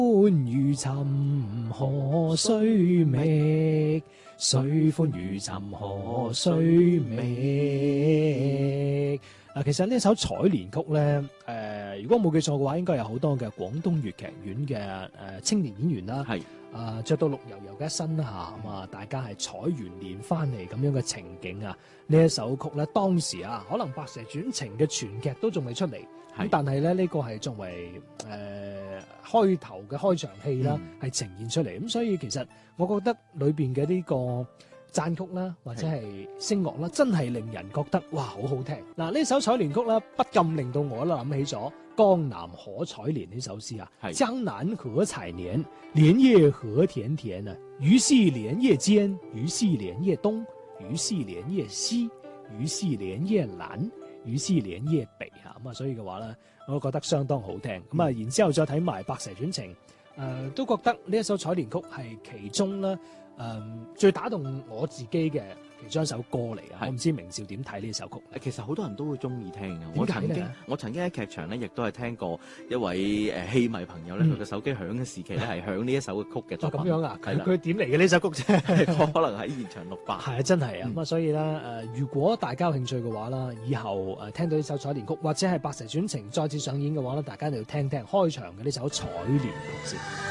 歡如沉河水覓，水歡如沉河水覓。其實呢首采蓮曲咧，如果冇記錯嘅話，應該有好多嘅廣東粵劇院嘅青年演員啦， 係着到綠油油嘅一身嚇，咁啊，大家係採完蓮翻嚟咁樣嘅情景啊，呢一首曲咧，當時啊，可能《白蛇傳情》嘅全劇都仲未出嚟，咁但係咧呢個係作為開頭嘅開場戲啦，係呈現出嚟，咁所以其實我覺得裏邊嘅呢個讚曲啦，或者係聲樂啦，真係令人覺得哇好好聽。嗱，呢首采蓮曲啦，不禁令到我諗起咗江南可採蓮呢首詩啊。江南可採蓮，蓮葉何田田啊，魚戲蓮葉間，魚戲蓮葉東，魚戲蓮葉西，魚戲蓮葉南，魚戲蓮葉北啊。咁啊，所以嘅話咧，我覺得相當好聽。咁啊，然之後再睇埋《白蛇傳情》，都覺得呢一首采蓮曲係其中啦。最打動我自己嘅其中一首歌嚟啊！我唔知明少點睇呢首曲。 其實好多人都會中意聽嘅。我曾經喺劇場咧，亦都係聽過一位戲迷朋友咧，佢嘅手機響嘅時期咧係響呢一首曲嘅作品。 咁樣啊？ 係啦， 佢點嚟嘅呢首曲啫？ 可能喺現場錄法。 係啊，真係啊！咁啊，所以咧如果大家有興趣嘅話啦，以後聽到呢首采蓮曲，或者係《白蛇傳情》再次上演嘅話咧，大家一定要聽聽開場嘅呢首采蓮曲先。